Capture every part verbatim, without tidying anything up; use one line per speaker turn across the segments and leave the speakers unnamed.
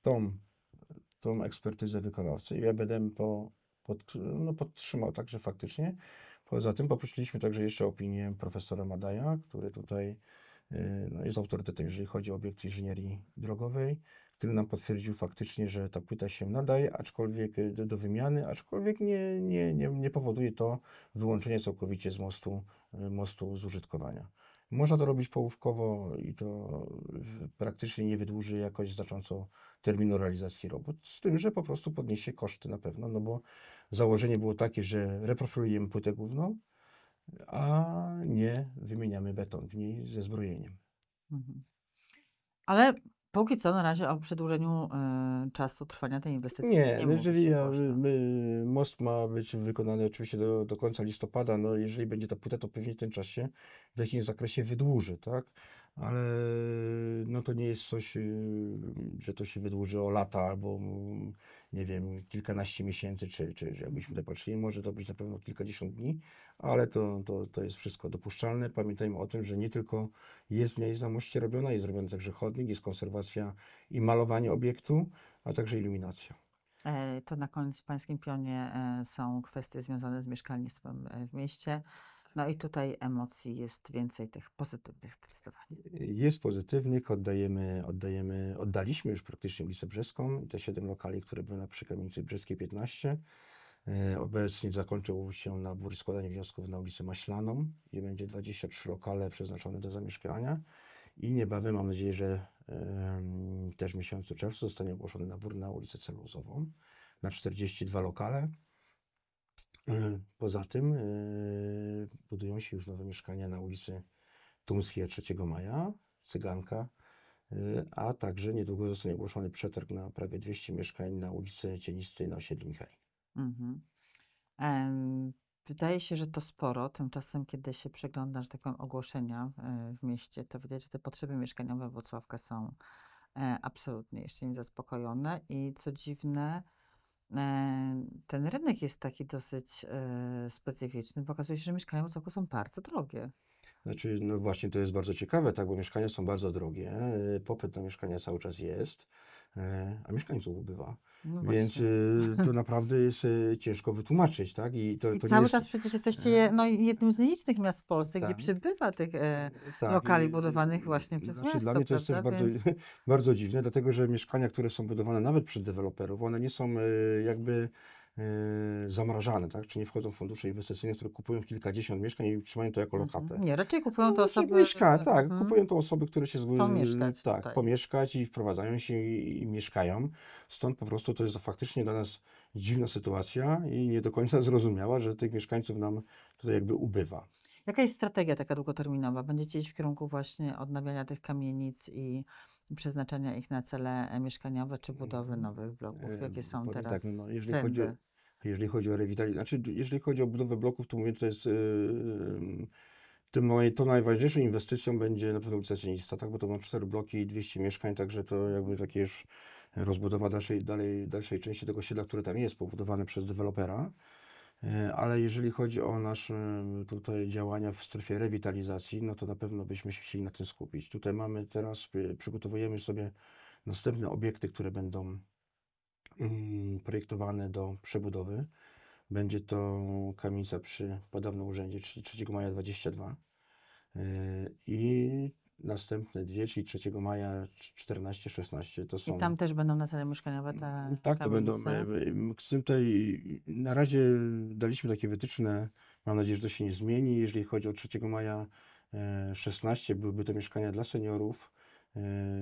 tą, tą ekspertyzę wykonawcy i ja będę po, pod, no, podtrzymał także faktycznie. Poza tym poprosiliśmy także jeszcze opinię profesora Madaja, który tutaj y, no, jest autorytetem, jeżeli chodzi o obiekty inżynierii drogowej, który nam potwierdził faktycznie, że ta płyta się nadaje, aczkolwiek y, do, do wymiany, aczkolwiek nie, nie, nie, nie powoduje to wyłączenia całkowicie z mostu, y, mostu z użytkowania. Można to robić połówkowo i to y, praktycznie nie wydłuży jakoś znacząco terminu realizacji robót, z tym, że po prostu podniesie koszty na pewno, no bo założenie było takie, że reprofilujemy płytę główną, a nie wymieniamy beton w niej ze zbrojeniem.
Mhm. Ale póki co na razie o przedłużeniu y, czasu trwania tej inwestycji
Nie,
nie
no
mówi
jeżeli
się
ja,
głośno.
my, most ma być wykonany oczywiście do, do końca listopada, no jeżeli będzie ta płyta, to pewnie ten czas się w jakimś zakresie wydłuży, tak? Ale no to nie jest coś, y, że to się wydłuży o lata albo mm, nie wiem, kilkanaście miesięcy, czy, czy, czy jakbyśmy tak patrzyli, może to być na pewno kilkadziesiąt dni, ale to, to, to jest wszystko dopuszczalne. Pamiętajmy o tym, że nie tylko jezdnia jest na moście robiona, jest robiony także chodnik, jest konserwacja i malowanie obiektu, a także iluminacja.
E, To na koniec w Pańskim Pionie e, są kwestie związane z mieszkalnictwem e, w mieście. No i tutaj emocji jest więcej tych pozytywnych zdecydowanie.
Jest pozytywnik, oddajemy, oddajemy, oddaliśmy już praktycznie ulicę Brzeską i te siedem lokali, które były na przy kamienicy Brzeskiej piętnaście. E, Obecnie zakończył się nabór składania wniosków na ulicę Maślaną, gdzie będzie dwadzieścia trzy lokale przeznaczone do zamieszkania i niebawem, mam nadzieję, że em, też w miesiącu czerwcu zostanie ogłoszony nabór na ulicę Celuzową na czterdzieści dwa lokale. E, Poza tym e, budują się już nowe mieszkania na ulicy Tumskiej trzeciego maja, Cyganka, y, a także niedługo zostanie ogłoszony przetarg na prawie dwieście mieszkań na ulicy Cienistej na osiedlu Michał.
Mhm. Em, Wydaje się, że to sporo. Tymczasem, kiedy się przegląda, że tak powiem, ogłoszenia e, w mieście, to widać, że te potrzeby mieszkaniowe Włocławka są e, absolutnie jeszcze nie zaspokojone. I co dziwne, e, ten rynek jest taki dosyć e, specyficzny, bo okazuje się, że mieszkania w Włocławku są bardzo drogie.
Znaczy, no właśnie to jest bardzo ciekawe, tak, bo mieszkania są bardzo drogie, y, popyt na mieszkania cały czas jest, y, a mieszkańców ubywa.
No
Więc
właśnie.
y, to naprawdę jest y, ciężko wytłumaczyć, tak? I to,
I
to nie
cały
jest.
czas przecież jesteście
e,
je- no, jednym z nielicznych miast w Polsce, gdzie
Tak.
przybywa tych e,
Tak,
lokali
i,
budowanych właśnie
y,
przez
znaczy dla
miasto,
mnie to jest też
prawda?
bardzo,
Więc
bardzo dziwne, dlatego że mieszkania, które są budowane nawet przez deweloperów, one nie są y, jakby y, zamrażane, tak? Czy nie wchodzą w fundusze inwestycyjne, które kupują kilkadziesiąt mieszkań i trzymają to jako
mhm.
lokatę.
Nie, raczej kupują
No,
to
znaczy
osoby,
mieszka, tak,
mhm,
kupują to osoby, które się
chcą
zgły-
mieszkać
tak,
tutaj.
pomieszkać i wprowadzają się i, i mieszkają. Stąd po prostu to jest faktycznie dla nas dziwna sytuacja i nie do końca zrozumiała, że tych mieszkańców nam tutaj jakby ubywa.
Jaka jest strategia taka długoterminowa? Będziecie iść w kierunku właśnie odnawiania tych kamienic i przeznaczenia ich na cele e, mieszkaniowe czy budowy
Mhm.
nowych bloków?
E,
Jakie są
Powiem tak, no, no,
teraz
jeżeli chodzi o,
trendy?
jeżeli chodzi o rewitalizację, znaczy jeżeli chodzi o budowę bloków, to mówię, to jest yy, tym naj, to najważniejszą inwestycją będzie na pewno ulica Cienista, tak, bo to ma cztery bloki i dwieście mieszkań, także to jakby takie już rozbudowa dalszej, dalej, dalszej części tego osiedla, które tam jest, pobudowane przez dewelopera. E, Ale jeżeli chodzi o nasze tutaj działania w strefie rewitalizacji, no to na pewno byśmy się chcieli na tym skupić. Tutaj mamy teraz, y, przygotowujemy sobie następne obiekty, które będą mm, projektowane do przebudowy. Będzie to kamienica przy podobnym urzędzie, czyli trzeciego maja dwadzieścia dwa. Yy, I następne dwie, czyli trzeciego maja czternaście, szesnaście, to
I
są.
tam też będą na cele mieszkaniowe te
Tak, to będą. e,
kamienice?
e, Z tym tutaj na razie daliśmy takie wytyczne. Mam nadzieję, że to się nie zmieni. Jeżeli chodzi o trzeciego maja e, szesnaście, byłyby to mieszkania dla seniorów. e,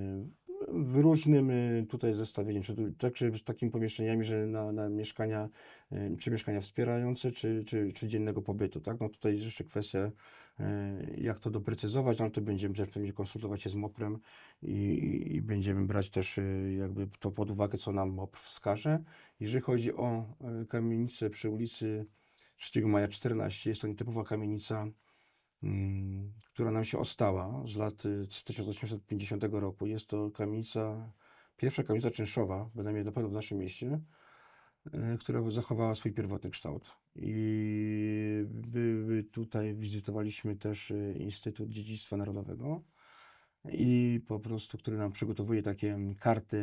W różnym e, tutaj zestawieniu, czy tu- także z takimi pomieszczeniami, że na, na mieszkania, e, czy mieszkania wspierające, czy, czy, czy dziennego pobytu, tak? No tutaj jest jeszcze kwestia, e, jak to doprecyzować, no to będziemy też będzie konsultować się z moprem i, i, i będziemy brać też y, jakby to pod uwagę, co nam MOP wskaże. Jeżeli chodzi o y, kamienicę przy ulicy trzeciego maja czternaście, jest to nietypowa kamienica, mm, która nam się ostała z lat y, z tysiąc osiemset pięćdziesiątego roku. Jest to kamienica, pierwsza kamienica czynszowa, bynajmniej na pewno w naszym mieście, y, która zachowała swój pierwotny kształt. I by, by tutaj wizytowaliśmy też y, Instytut Dziedzictwa Narodowego i po prostu, który nam przygotowuje takie karty